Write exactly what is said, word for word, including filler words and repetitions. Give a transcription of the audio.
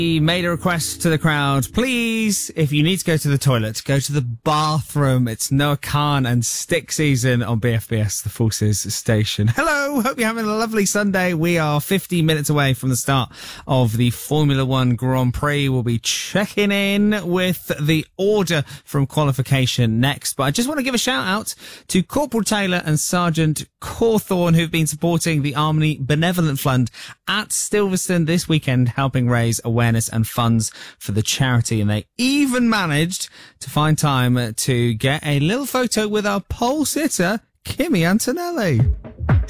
He made a request to the crowd. Please, if you need to go to the toilet, go to the bathroom. It's Noah Khan and Stick season on B F B S, the Forces station. Hello, hope you're having a lovely Sunday. We are fifty minutes away from the start of the Formula One Grand Prix. We'll be checking in with the order from qualification next. But I just want to give a shout out to Corporal Taylor and Sergeant Cawthorne, who've been supporting the Army Benevolent Fund at Silverstone this weekend, helping raise awareness and funds for the charity. And they even managed to find time to get a little photo with our pole sitter, Kimi Antonelli.